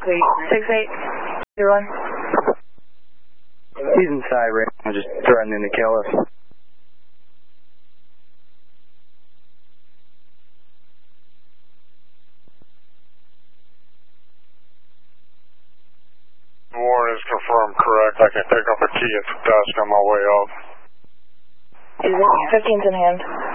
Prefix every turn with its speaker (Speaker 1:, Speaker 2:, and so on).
Speaker 1: 6801.
Speaker 2: He's inside right now, just threatening to kill us.
Speaker 3: Warrant is confirmed correct. I can pick up a key at the desk on my way out.
Speaker 1: Is it 15's in hand?